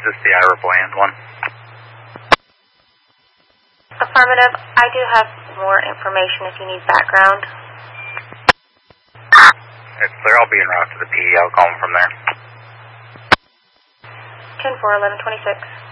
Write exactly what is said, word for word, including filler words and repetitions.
this the Ira Bland one? Affirmative. I do have more information if you need background. If they're all being routed to the P E, I'll call them from there. ten four, eleven twenty-six.